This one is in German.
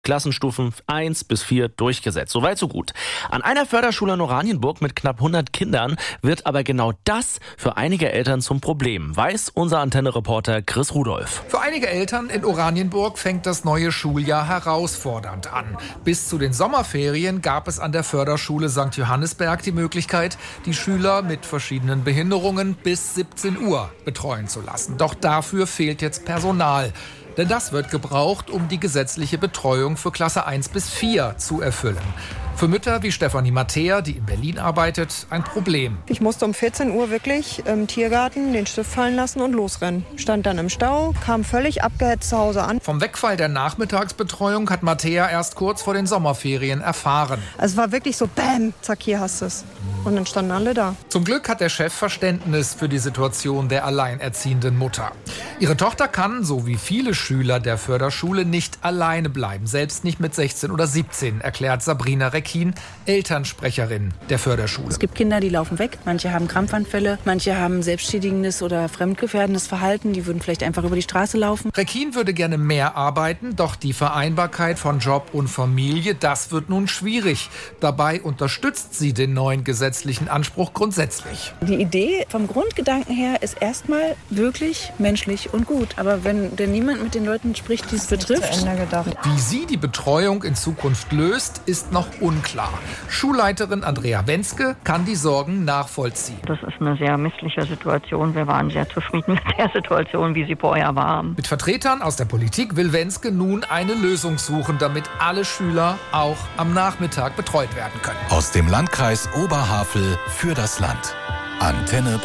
Klassenstufen 1 bis 4 durchgesetzt. Soweit, so gut. An einer Förderschule in Oranienburg mit knapp 100 Kindern wird aber genau das für einige Eltern zum Problem, weiß unser Antenne-Reporter Chris Rudolph. Für einige Eltern in Oranienburg fängt das neue Schuljahr herausfordernd an. Bis zu den Sommerferien gab es an der Förderschule St. Johannisberg die Möglichkeit, die Schüler mit verschiedenen Behinderungen bis 17 Uhr betreuen zu lassen. Doch dafür fehlt jetzt Personal. Denn das wird gebraucht, um die gesetzliche Betreuung für Klasse 1 bis 4 zu erfüllen. Für Mütter wie Stefanie Mattea, die in Berlin arbeitet, ein Problem. Ich musste um 14 Uhr wirklich im Tiergarten den Stift fallen lassen und losrennen. Stand dann im Stau, kam völlig abgehetzt zu Hause an. Vom Wegfall der Nachmittagsbetreuung hat Mattea erst kurz vor den Sommerferien erfahren. Es war wirklich so, bäm, zack, hier hast du es. Und dann standen alle da. Zum Glück hat der Chef Verständnis für die Situation der alleinerziehenden Mutter. Ihre Tochter kann, so wie viele Schüler der Förderschule, nicht alleine bleiben. Selbst nicht mit 16 oder 17, erklärt Sabrina Reckin, Elternsprecherin der Förderschule. Es gibt Kinder, die laufen weg. Manche haben Krampfanfälle, manche haben selbstschädigendes oder fremdgefährdendes Verhalten. Die würden vielleicht einfach über die Straße laufen. Reckin würde gerne mehr arbeiten, doch die Vereinbarkeit von Job und Familie, das wird nun schwierig. Dabei unterstützt sie den neuen gesetzlichen Anspruch grundsätzlich. Die Idee vom Grundgedanken her ist erstmal wirklich menschlich und gut. Aber wenn denn niemand mit den Leuten spricht, die es betrifft. Wie sie die Betreuung in Zukunft löst, ist noch unklar. Schulleiterin Andrea Wenske kann die Sorgen nachvollziehen. Das ist eine sehr missliche Situation. Wir waren sehr zufrieden mit der Situation, wie sie vorher war. Mit Vertretern aus der Politik will Wenske nun eine Lösung suchen, damit alle Schüler auch am Nachmittag betreut werden können. Aus dem Landkreis Oberhavel für das Land. Antenne